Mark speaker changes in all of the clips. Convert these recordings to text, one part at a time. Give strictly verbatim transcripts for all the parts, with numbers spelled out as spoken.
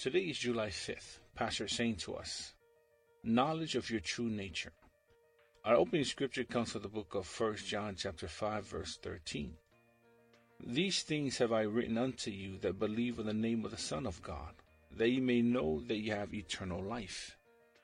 Speaker 1: Today is July fifth. Pastor is saying to us, knowledge of your true nature. Our opening scripture comes from the book of First John chapter five, verse thirteen. These things have I written unto you that believe in the name of the Son of God, that ye may know that ye have eternal life.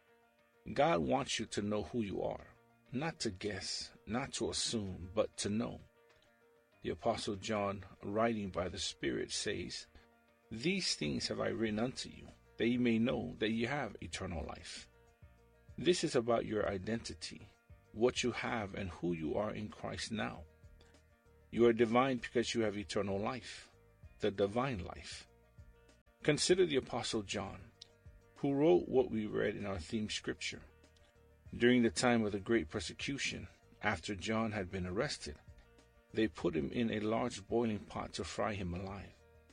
Speaker 1: God wants you to know who you are, not to guess, not to assume, but to know. The Apostle John, writing by the Spirit, says, These things have I written unto you, that ye may know that ye have eternal life. This is about your identity, what you have and who you are in Christ now. You are divine because you have eternal life, the divine life. Consider the Apostle John, who wrote what we read in our theme scripture. During the time of the great persecution, after John had been arrested, they put him in a large boiling pot to fry him alive.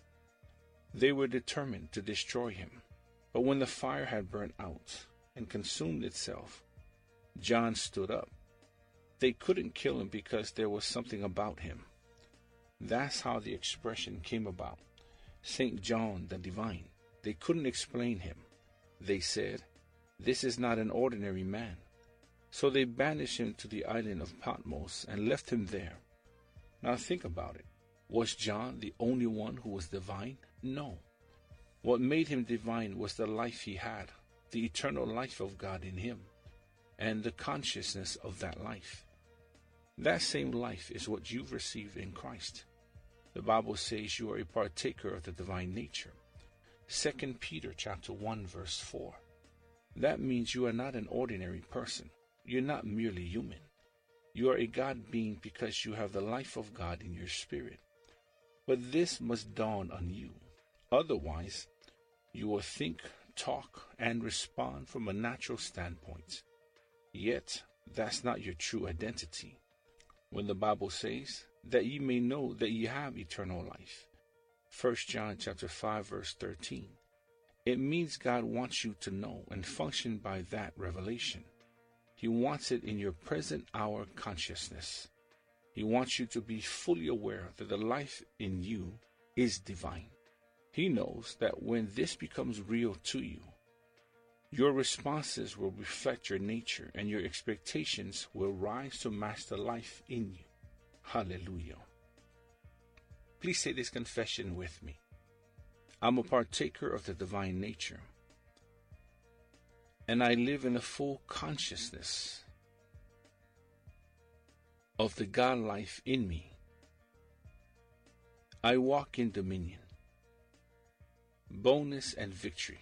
Speaker 1: They were determined to destroy him, but when the fire had burnt out and consumed itself, John stood up. They couldn't kill him because there was something about him. That's how the expression came about, Saint John the Divine. They couldn't explain him. They said, This is not an ordinary man. So they banished him to the island of Patmos and left him there. Now think about it. Was John the only one who was divine? No. What made him divine was the life he had, the eternal life of God in him, and the consciousness of that life. That same life is what you've received in Christ. The Bible says you are a partaker of the divine nature. Second Peter chapter one verse four. That means you are not an ordinary person. You're not merely human. You are a God being because you have the life of God in your spirit. But this must dawn on you. Otherwise, you will think, talk, and respond from a natural standpoint. Yet, that's not your true identity. When the Bible says that ye may know that ye have eternal life, First John chapter five verse thirteen, it means God wants you to know and function by that revelation. He wants it in your present hour consciousness. He wants you to be fully aware that the life in you is divine. He knows that when this becomes real to you, your responses will reflect your nature and your expectations will rise to match the life in you. Hallelujah. Please say this confession with me. I'm a partaker of the divine nature, and I live in a full consciousness of the God life in me. I walk in dominion, boldness, and victory,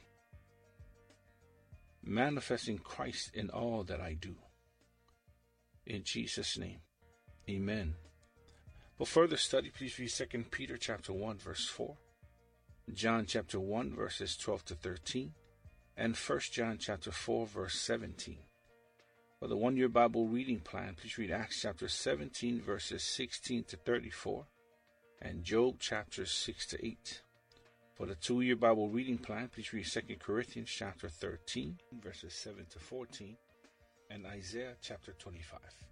Speaker 1: manifesting Christ in all that I do. In Jesus' name, amen. For further study, please read Second Peter chapter one verse four, John chapter one verses twelve to thirteen, and First John chapter four verse seventeen. For the one-year Bible reading plan, please read Acts chapter seventeen verses sixteen to thirty-four, and Job chapters six to eight. For the two-year Bible reading plan, please read Second Corinthians chapter thirteen verses seven to fourteen, and Isaiah chapter twenty-five.